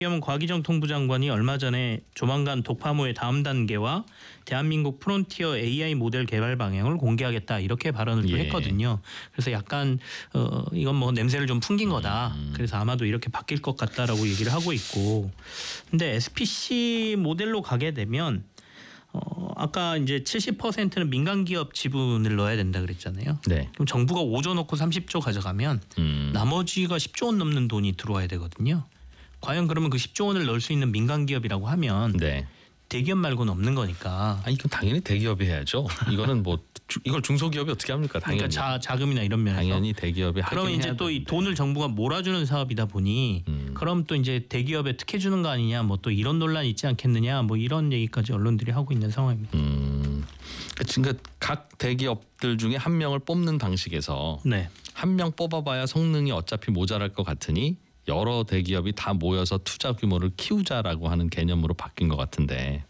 곽희정 통부장관이 얼마 전에 조만간 독파모의 다음 단계와 대한민국 프론티어 AI 모델 개발 방향을 공개하겠다 이렇게 발언을 또 했거든요. 그래서 약간 이건 뭐 냄새를 좀 풍긴 거다. 그래서 아마도 이렇게 바뀔 것 같다라고 얘기를 하고 있고. 근데 SPC 모델로 가게 되면 아까 이제 70%는 민간 기업 지분을 넣어야 된다 그랬잖아요. 네. 그럼 정부가 5조 넣고 30조 가져가면 나머지가 10조 원 넘는 돈이 들어와야 되거든요. 과연 그러면 그 10조 원을 넣을 수 있는 민간 기업이라고 하면 네. 대기업 말고는 없는 거니까. 아니 이건 당연히 대기업이 해야죠. 이거는 뭐 이걸 중소기업이 어떻게 합니까? 당연히. 그러니까 자금이나 이런 면에서. 당연히 대기업이 하긴 그러면 이제 해야 또 이 되는데. 돈을 정부가 몰아주는 사업이다 보니 그럼 또 이제 대기업에 특혜 주는 거 아니냐, 뭐 또 이런 논란이 있지 않겠느냐, 뭐 이런 얘기까지 언론들이 하고 있는 상황입니다. 그러니까 각 대기업들 중에 한 명을 뽑는 방식에서 네. 한 명 뽑아봐야 성능이 어차피 모자랄 것 같으니 여러 대기업이 다 모여서 투자 규모를 키우자라고 하는 개념으로 바뀐 것 같은데,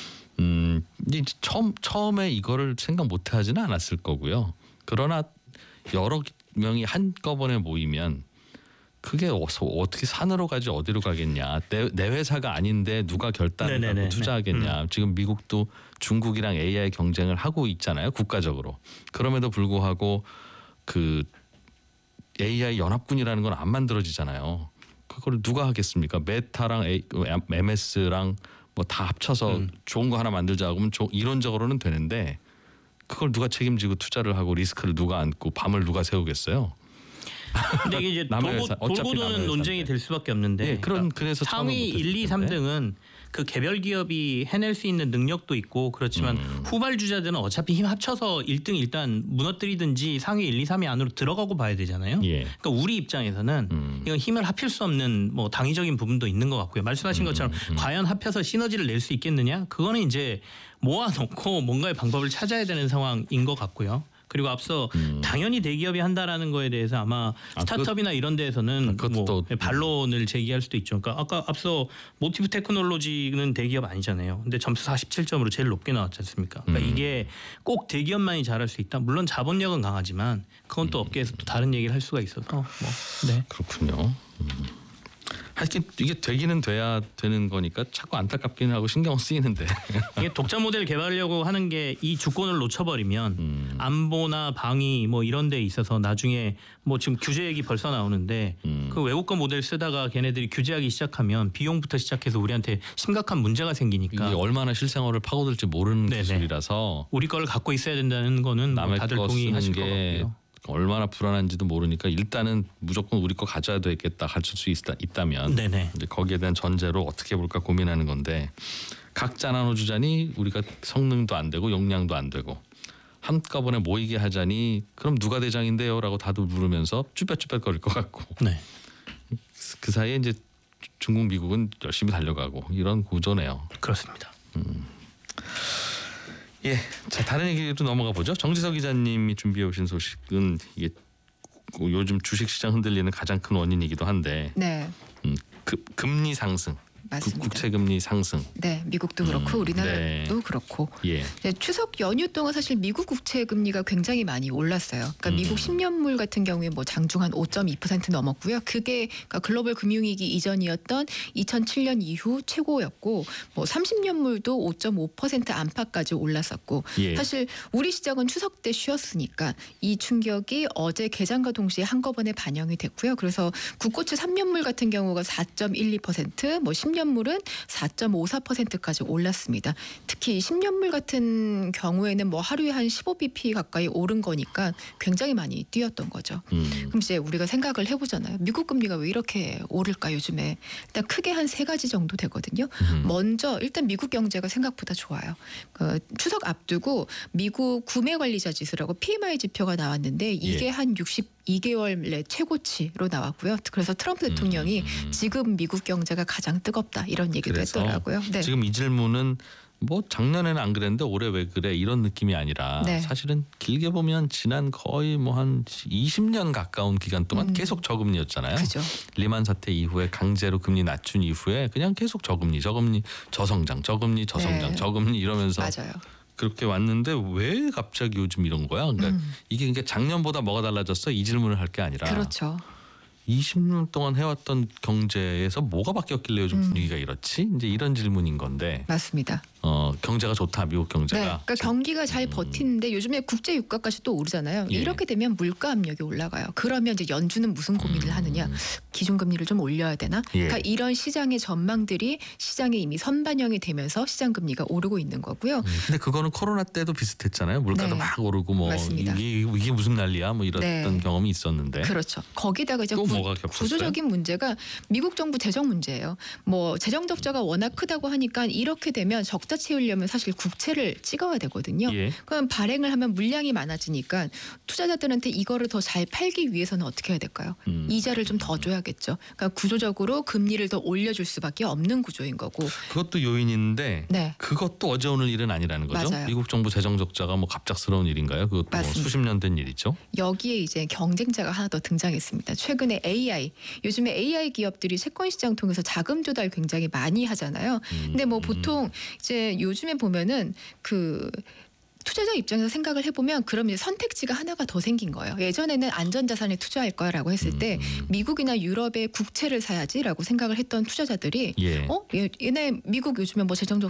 이제 처음에 이거를 생각 못하지는 않았을 거고요. 그러나 여러 명이 한꺼번에 모이면 그게 어떻게 산으로 가지 어디로 가겠냐. 내 회사가 아닌데 누가 결단을 하고 투자하겠냐. 지금 미국도 중국이랑 AI 경쟁을 하고 있잖아요. 국가적으로. 그럼에도 불구하고 그 AI 연합군이라는 건 안 만들어지잖아요. 그걸 누가 하겠습니까? 메타랑 MS랑 뭐 다 합쳐서 좋은 거 하나 만들자 하면 이론적으로는 되는데 그걸 누가 책임지고 투자를 하고 리스크를 누가 안고 밤을 누가 새우겠어요? 근데 이게 이제 남의 회사, 돌고 어차피 도는 남의 논쟁이 회사인데. 될 수밖에 없는데. 예, 그래서 상위 1, 2, 3등은 그 개별 기업이 해낼 수 있는 능력도 있고 그렇지만 후발주자들은 어차피 힘 합쳐서 1등 일단 무너뜨리든지 상위 1, 2, 3위 안으로 들어가고 봐야 되잖아요. 예. 그러니까 우리 입장에서는 이건 힘을 합칠 수 없는 뭐 당위적인 부분도 있는 것 같고요. 말씀하신 것처럼 과연 합해서 시너지를 낼 수 있겠느냐? 그거는 이제 모아놓고 뭔가의 방법을 찾아야 되는 상황인 것 같고요. 그리고 앞서 당연히 대기업이 한다라는 거에 대해서 아마 스타트업이나 이런 데에서는 뭐 반론을 제기할 수도 있죠. 그러니까 아까 앞서 모티브 테크놀로지는 대기업 아니잖아요. 근데 점수 47점으로 제일 높게 나왔지 않습니까? 그러니까 이게 꼭 대기업만이 잘할 수 있다. 물론 자본력은 강하지만 그건 또 업계에서 또 다른 얘기를 할 수가 있어서 뭐. 네. 그렇군요. 하여튼 이게 되기는 돼야 되는 거니까 자꾸 안타깝기는 하고 신경 쓰이는데 이게 독자 모델 개발하려고 하는 게 이 주권을 놓쳐버리면 안보나 방위 뭐 이런 데 있어서 나중에 뭐 지금 규제 얘기 벌써 나오는데 그 외국거 모델 쓰다가 걔네들이 규제하기 시작하면 비용부터 시작해서 우리한테 심각한 문제가 생기니까 이게 얼마나 실생활을 파고들지 모르는 기술이라서 우리 거를 갖고 있어야 된다는 거는 뭐 남의 다들 거 동의하실 쓰는 것 게 같고요. 얼마나 불안한지도 모르니까 일단은 무조건 우리 거 가져야 되겠다 가르칠 수 있다면 네네. 이제 거기에 대한 전제로 어떻게 볼까 고민하는 건데 각자 나눠주자니 우리가 성능도 안 되고 용량도 안 되고 한꺼번에 모이게 하자니 그럼 누가 대장인데요라고 다들 물으면서 쭈뼛쭈뼛거릴 것 같고 네. 그 사이에 이제 중국 미국은 열심히 달려가고 이런 구조네요. 그렇습니다. 예, 자 다른 얘기로 넘어가 보죠. 정지석 기자님이 준비해 오신 소식은 이게 요즘 주식시장 흔들리는 가장 큰 원인이기도 한데, 네. 금리 상승, 맞습니다. 국채금리 상승. 네, 미국도 그렇고 우리나라도 네. 그렇고. 예. 네, 추석 연휴 동안 사실 미국 국채 금리가 굉장히 많이 올랐어요. 그러니까 미국 10년물 같은 경우에 뭐 장중 한 5.2% 넘었고요. 그게 그러니까 글로벌 금융위기 이전이었던 2007년 이후 최고였고, 뭐 30년물도 5.5% 안팎까지 올랐었고, 예. 사실 우리 시장은 추석 때 쉬었으니까 이 충격이 어제 개장과 동시에 한꺼번에 반영이 됐고요. 그래서 국고채 3년물 같은 경우가 4.12%, 뭐 10년물은 4.54%까지 올랐습니다. 특히 10년물 같은 경우에는 뭐 하루에 한 15bp 가까이 오른 거니까 굉장히 많이 뛰었던 거죠. 그럼 이제 우리가 생각을 해보잖아요. 미국 금리가 왜 이렇게 오를까 요즘에. 일단 크게 한 세 가지 정도 되거든요. 먼저 일단 미국 경제가 생각보다 좋아요. 그 추석 앞두고 미국 구매관리자 지수라고 PMI 지표가 나왔는데 이게 한 62개월 내 최고치로 나왔고요. 그래서 트럼프 대통령이 지금 미국 경제가 가장 뜨겁다 이런 얘기도 했더라고요. 네. 지금 이 질문은 뭐 작년에는 안 그랬는데 올해 왜 그래 이런 느낌이 아니라 네. 사실은 길게 보면 지난 거의 뭐 한 20년 가까운 기간 동안 계속 저금리였잖아요. 그죠. 리만 사태 이후에 강제로 금리 낮춘 이후에 그냥 계속 저금리 저성장 저금리 저성장 네. 저금리 이러면서 맞아요. 그렇게 왔는데 왜 갑자기 요즘 이런 거야? 그러니까 이게 작년보다 뭐가 달라졌어? 이 질문을 할 게 아니라 그렇죠. 20년 동안 해왔던 경제에서 뭐가 바뀌었길래 요즘 분위기가 이렇지? 이제 이런 질문인 건데 맞습니다. 경제가 좋다 미국 경제가. 네, 그러니까 경기가 잘 버티는데 요즘에 국제 유가까지 또 오르잖아요. 예. 이렇게 되면 물가 압력이 올라가요. 그러면 이제 연준은 무슨 고민을 하느냐? 기준금리를 좀 올려야 되나? 예. 그러니까 이런 시장의 전망들이 시장에 이미 선반영이 되면서 시장 금리가 오르고 있는 거고요. 근데 그거는 코로나 때도 비슷했잖아요. 물가도 네. 막 오르고 뭐 맞습니다. 이게 무슨 난리야? 뭐 이랬던 네. 경험이 있었는데. 그렇죠. 거기다가 이제 또 뭐가 겹쳤어요? 구조적인 문제가 미국 정부 재정 문제예요. 뭐 재정 적자가 워낙 크다고 하니까 이렇게 되면 적자 채우려면 사실 국채를 찍어야 되거든요. 예. 그럼 발행을 하면 물량이 많아지니까 투자자들한테 이거를 더 잘 팔기 위해서는 어떻게 해야 될까요? 이자를 좀 더 줘야겠죠. 그러니까 구조적으로 금리를 더 올려줄 수밖에 없는 구조인 거고. 그것도 요인인데 네. 그것도 어제 오늘 일은 아니라는 거죠. 맞아요. 미국 정부 재정 적자가 뭐 갑작스러운 일인가요? 그것도 뭐 맞습니다. 수십 년 된 일이죠. 여기에 이제 경쟁자가 하나 더 등장했습니다. 최근에 AI, 요즘에 AI 기업들이 채권 시장 통해서 자금 조달 굉장히 많이 하잖아요. 근데 뭐 보통 이제 요즘에 보면은 그 투자자 입장에서 생각을 해보면 그럼 이제 선택지가 하나가 더 생긴 거예요. 예전에는 안전자산에 투자할 거라고 했을 때 미국이나 유럽의 국채를 사야지라고 생각을 했던 투자자들이 예. 얘네 미국 요즘에 뭐 재정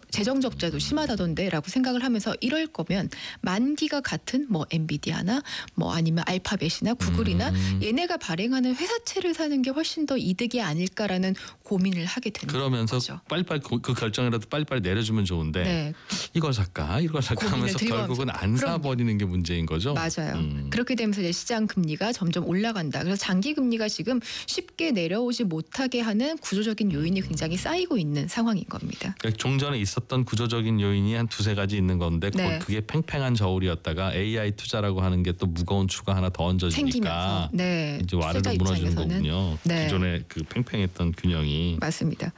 적자도 심하다던데라고 생각을 하면서 이럴 거면 만기가 같은 뭐 엔비디아나 뭐 아니면 알파벳이나 구글이나 얘네가 발행하는 회사채를 사는 게 훨씬 더 이득이 아닐까라는 고민을 하게 되는 그러면서 거죠. 빨리빨리 그 결정이라도 빨리빨리 내려주면 좋은데 네. 이걸 살까 하면서 들고 결국은 안 그럼요. 사버리는 게 문제인 거죠. 맞아요. 그렇게 되면서 이제 시장 금리가 점점 올라간다. 그래서 장기 금리가 지금 쉽게 내려오지 못하게 하는 구조적인 요인이 굉장히 쌓이고 있는 상황인 겁니다. 그러니까 종전에 있었던 구조적인 요인이 한 두세 가지 있는 건데 네. 그게 팽팽한 저울이었다가 AI 투자라고 하는 게 또 무거운 추가 하나 더 얹어지니까 생기면서 네. 이제 와르르 투자자 무너지는 입장에서는. 거군요. 네. 기존에 그 팽팽했던 균형이. 맞습니다.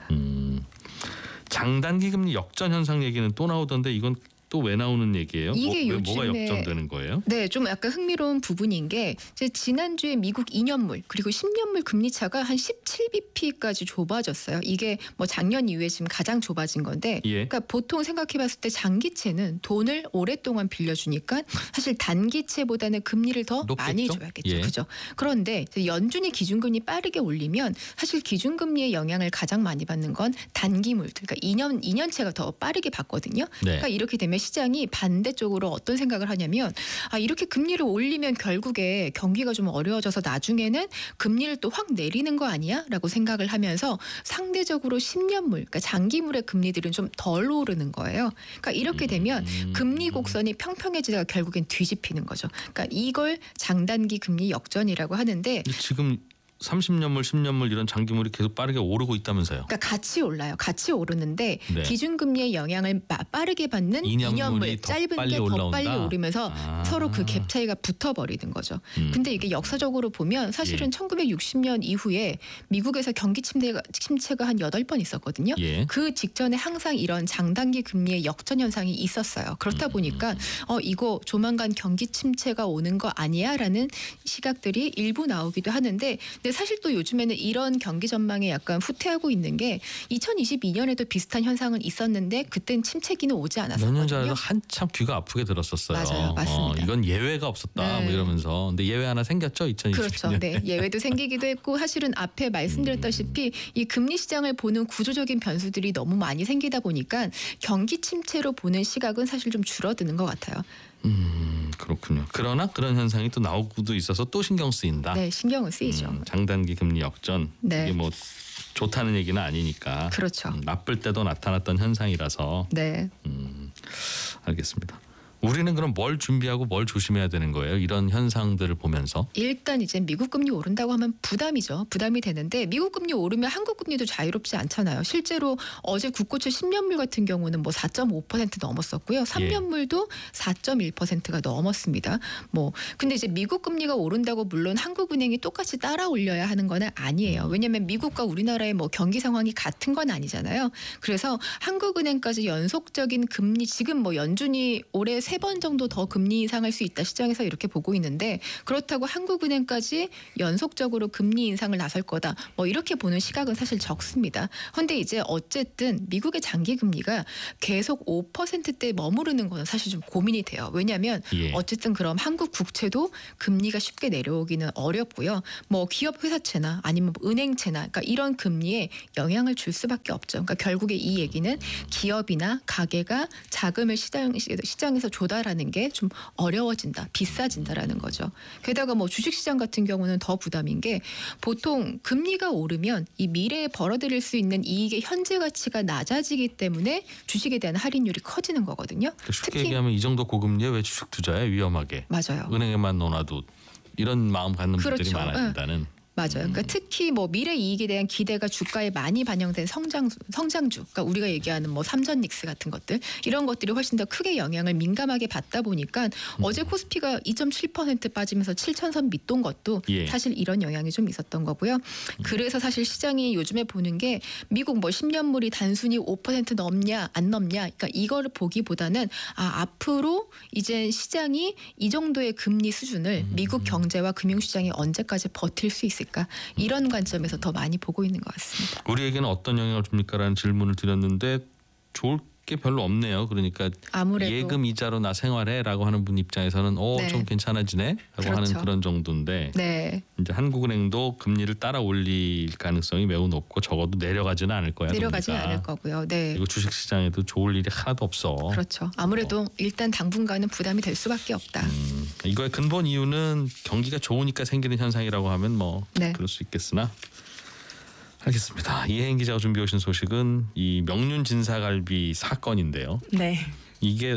장단기 금리 역전 현상 얘기는 또 나오던데 이건 또 왜 나오는 얘기예요? 이게 뭐가 요즘에 역전되는 거예요? 네, 좀 약간 흥미로운 부분인 게 이제 지난주에 미국 2년물 그리고 10년물 금리 차가 한 17bp까지 좁아졌어요. 이게 뭐 작년 이후에 지금 가장 좁아진 건데, 예. 그러니까 보통 생각해봤을 때 장기채는 돈을 오랫동안 빌려주니까 사실 단기채보다는 금리를 더 높겠죠? 많이 줘야겠죠, 예. 그죠? 그런데 이제 연준이 기준금리 빠르게 올리면 사실 기준금리의 영향을 가장 많이 받는 건 단기물, 그러니까 2년채가 더 빠르게 받거든요. 네. 그러니까 이렇게 되면 시장이 반대쪽으로 어떤 생각을 하냐면 이렇게 금리를 올리면 결국에 경기가 좀 어려워져서 나중에는 금리를 또 확 내리는 거 아니야? 라고 생각을 하면서 상대적으로 10년물, 그러니까 장기물의 금리들은 좀 덜 오르는 거예요. 그러니까 이렇게 되면 금리 곡선이 평평해지다가 결국엔 뒤집히는 거죠. 그러니까 이걸 장단기 금리 역전이라고 하는데 근데 지금 30년물, 10년물 이런 장기물이 계속 빠르게 오르고 있다면서요. 그러니까 같이 올라요. 같이 오르는데 네. 기준금리의 영향을 빠르게 받는 2년물이 2년물 더 짧은 빨리 게 더 올라온다? 빨리 오르면서 아. 서로 그 갭 차이가 붙어버리는 거죠. 근데 이게 역사적으로 보면 사실은 예. 1960년 이후에 미국에서 경기 침체가 한 8번 있었거든요. 예. 그 직전에 항상 이런 장단기 금리의 역전 현상이 있었어요. 그렇다 보니까 이거 조만간 경기 침체가 오는 거 아니야라는 시각들이 일부 나오기도 하는데 근데 사실 또 요즘에는 이런 경기 전망에 약간 후퇴하고 있는 게 2022년에도 비슷한 현상은 있었는데 그땐 침체기는 오지 몇 년 않았었거든요. 전에도 한참 귀가 아프게 들었었어요. 맞아요. 맞습니다. 이건 예외가 없었다 네. 뭐 이러면서. 근데 예외 하나 생겼죠 2020년. 그렇죠. 네, 예외도 생기기도 했고 사실은 앞에 말씀드렸다시피 이 금리 시장을 보는 구조적인 변수들이 너무 많이 생기다 보니까 경기 침체로 보는 시각은 사실 좀 줄어드는 것 같아요. 그렇군요. 그러나 그런 현상이 또 나오고도 있어서 또 신경 쓰인다. 네, 신경은 쓰이죠. 장단기 금리 역전. 네. 이게 뭐 좋다는 얘기는 아니니까. 그렇죠. 나쁠 때도 나타났던 현상이라서. 네. 알겠습니다. 우리는 그럼 뭘 준비하고 뭘 조심해야 되는 거예요? 이런 현상들을 보면서. 일단 이제 미국 금리 오른다고 하면 부담이죠. 부담이 되는데 미국 금리 오르면 한국 금리도 자유롭지 않잖아요. 실제로 어제 국고채 10년물 같은 경우는 뭐 4.5% 넘었었고요. 3년물도 4.1%가 넘었습니다. 뭐 근데 이제 미국 금리가 오른다고 물론 한국은행이 똑같이 따라 올려야 하는 건 아니에요. 왜냐하면 미국과 우리나라의 뭐 경기 상황이 같은 건 아니잖아요. 그래서 한국은행까지 연속적인 금리 지금 뭐 연준이 올해 3번 정도 더 금리 인상할 수 있다 시장에서 이렇게 보고 있는데 그렇다고 한국은행까지 연속적으로 금리 인상을 나설 거다 뭐 이렇게 보는 시각은 사실 적습니다. 그런데 이제 어쨌든 미국의 장기 금리가 계속 5%대에 머무르는 거는 사실 좀 고민이 돼요. 왜냐하면 예. 어쨌든 그럼 한국 국채도 금리가 쉽게 내려오기는 어렵고요. 뭐 기업 회사채나 아니면 뭐 은행채나 그러니까 이런 금리에 영향을 줄 수밖에 없죠. 그러니까 결국에 이 얘기는 기업이나 가게가 자금을 시장에서 조달하는 게 좀 어려워진다, 비싸진다라는 거죠. 게다가 뭐 주식시장 같은 경우는 더 부담인 게 보통 금리가 오르면 이 미래에 벌어들일 수 있는 이익의 현재 가치가 낮아지기 때문에 주식에 대한 할인율이 커지는 거거든요. 쉽게 얘기하면 이 정도 고금리에 왜 주식 투자해 위험하게 맞아요. 은행에만 넣어놔도 이런 마음 갖는 분들이 그렇죠. 많아진다는. 맞아요. 그러니까 특히 뭐 미래 이익에 대한 기대가 주가에 많이 반영된 성장주, 그러니까 우리가 얘기하는 뭐 삼전닉스 같은 것들 이런 것들이 훨씬 더 크게 영향을 민감하게 받다 보니까 어제 코스피가 2.7% 빠지면서 7,000선 밑돈 것도 예. 사실 이런 영향이 좀 있었던 거고요. 그래서 사실 시장이 요즘에 보는 게 미국 뭐 10년물이 단순히 5% 넘냐 안 넘냐, 그러니까 이거를 보기보다는 앞으로 이제 시장이 이 정도의 금리 수준을 미국 경제와 금융시장이 언제까지 버틸 수 있을까? 이런 관점에서 더 많이 보고 있는 것 같습니다. 우리에게는 어떤 영향을 줍니까라는 질문을 드렸는데 좋을 게 별로 없네요. 그러니까 아무래도 예금 이자로 나 생활해라고 하는 분 입장에서는 네. 좀 괜찮아지네라고 그렇죠. 하는 그런 정도인데 네. 이제 한국은행도 금리를 따라 올릴 가능성이 매우 높고 적어도 내려가지는 않을 거야. 내려가지는 금리가. 않을 거고요. 네. 그리고 주식시장에도 좋을 일이 하나도 없어. 그렇죠. 아무래도 일단 당분간은 부담이 될 수밖에 없다. 이거의 근본 이유는 경기가 좋으니까 생기는 현상이라고 하면 뭐 네. 그럴 수 있겠으나 알겠습니다. 이혜인 기자가 준비해 오신 소식은 이 명륜 진사갈비 사건인데요. 네. 이게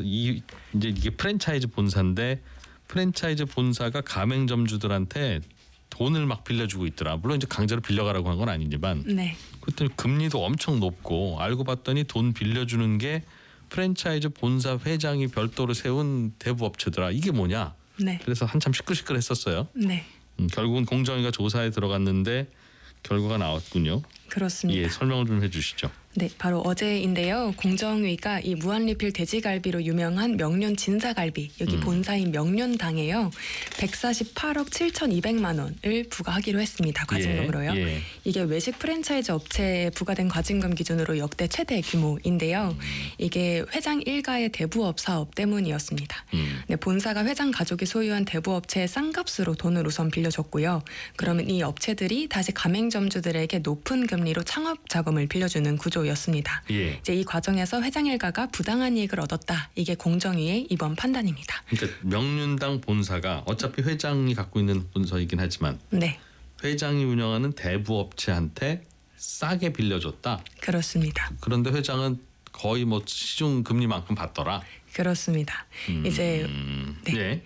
프랜차이즈 본사인데 프랜차이즈 본사가 가맹점주들한테 돈을 막 빌려주고 있더라. 물론 이제 강제로 빌려가라고 한 건 아니지만 네. 그랬더니 금리도 엄청 높고 알고 봤더니 돈 빌려주는 게 프랜차이즈 본사 회장이 별도로 세운 대부업체더라. 이게 뭐냐? 네. 그래서 한참 시끌시끌했었어요. 네. 결국은 공정위가 조사에 들어갔는데 결과가 나왔군요. 그렇습니다. 예, 설명을 좀 해주시죠. 네, 바로 어제인데요. 공정위가 이 무한리필 돼지갈비로 유명한 명륜 진사갈비, 여기 본사인 명륜당에요. 148억 7,200만 원을 부과하기로 했습니다. 과징금으로요. 예. 이게 외식 프랜차이즈 업체에 부과된 과징금 기준으로 역대 최대 규모인데요. 이게 회장 일가의 대부업 사업 때문이었습니다. 네, 본사가 회장 가족이 소유한 대부업체의 싼값으로 돈을 우선 빌려줬고요. 그러면 이 업체들이 다시 가맹점주들에게 높은 금리로 창업 자금을 빌려주는 구조였습니다. 예. 이제 이 과정에서 회장 일가가 부당한 이익을 얻었다. 이게 공정위의 이번 판단입니다. 그러니까 명륜당 본사가 어차피 회장이 갖고 있는 본사이긴 하지만 네, 회장이 운영하는 대부업체한테 싸게 빌려줬다. 그렇습니다. 그런데 회장은 거의 뭐 시중 금리만큼 받더라. 그렇습니다. 이제 네. 네.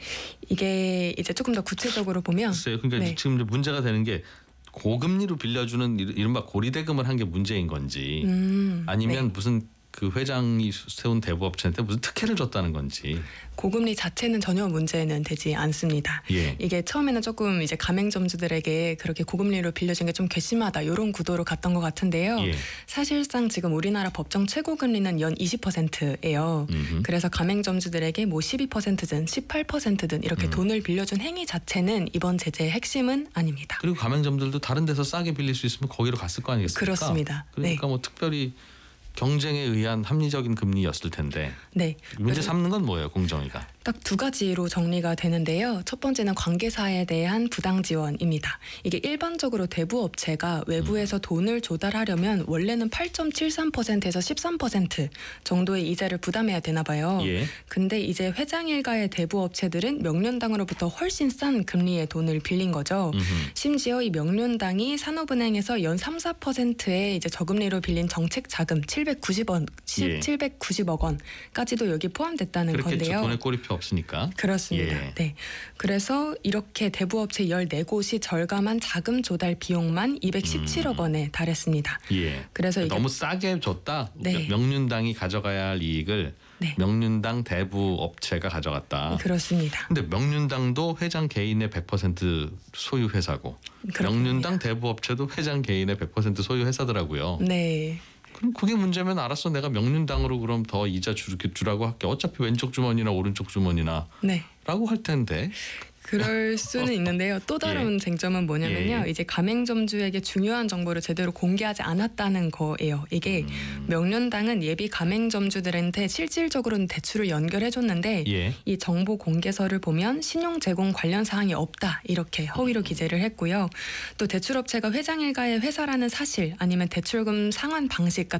이게 이제 조금 더 구체적으로 보면 글쎄요. 그러니까 네. 지금 이제 문제가 되는 게 고금리로 빌려주는 이른바 고리대금을 한 게 문제인 건지 아니면 네. 무슨 그 회장이 세운 대부업체한테 무슨 특혜를 줬다는 건지. 고금리 자체는 전혀 문제는 되지 않습니다. 예. 이게 처음에는 조금 이제 가맹점주들에게 그렇게 고금리로 빌려준 게 좀 괘씸하다 이런 구도로 갔던 것 같은데요. 예. 사실상 지금 우리나라 법정 최고금리는 연 20%예요. 그래서 가맹점주들에게 뭐 12%든 18%든 이렇게 돈을 빌려준 행위 자체는 이번 제재의 핵심은 아닙니다. 그리고 가맹점들도 다른 데서 싸게 빌릴 수 있으면 거기로 갔을 거 아니겠습니까? 그렇습니다. 그러니까 뭐 특별히 경쟁에 의한 합리적인 금리였을 텐데 네. 문제 삼는 건 뭐예요, 공정위가? 딱 두 가지로 정리가 되는데요. 첫 번째는 관계사에 대한 부당 지원입니다. 이게 일반적으로 대부업체가 외부에서 돈을 조달하려면 원래는 8.73%에서 13% 정도의 이자를 부담해야 되나 봐요. 예. 근데 이제 회장 일가의 대부업체들은 명륜당으로부터 훨씬 싼 금리의 돈을 빌린 거죠. 심지어 이 명륜당이 산업은행에서 연 3, 4%의 이제 저금리로 빌린 정책 자금 790억 원까지도 여기 포함됐다는 그렇겠죠. 건데요. 돈에 꼬리표 없으니까. 그렇습니다. 예. 네. 그래서 이렇게 대부업체 14곳이 절감한 자금 조달 비용만 217억 원에 달했습니다. 예. 그래서 이게 너무 싸게 줬다. 네. 명륜당이 가져가야 할 이익을 네. 명륜당 대부업체가 가져갔다. 그렇습니다. 근데 명륜당도 회장 개인의 100% 소유 회사고 그렇습니다. 명륜당 대부업체도 회장 개인의 100% 소유 회사더라고요. 네. 그럼 그게 문제면 알았어. 내가 명륜당으로 그럼 더 이자 주라고 할게. 어차피 왼쪽 주머니나 오른쪽 주머니나 네. 라고 할 텐데. 그럴 수는 있는데요. 또 다른 쟁점은 뭐냐면요. 이제 가맹점주에게 중요한 정보를 제대로 공개하지 않았다는 거예요. 이게 명륜당은 예비 가맹점주들한테 실질적으로는 대출을 연결해줬는데 이 정보 공개서를 보면 신용 제공 관련 사항이 없다 이렇게 허위로 기재를 했고요. 또 대출업체가 회장 일가의 회사라는 사실 아니면 대출금 상환 방식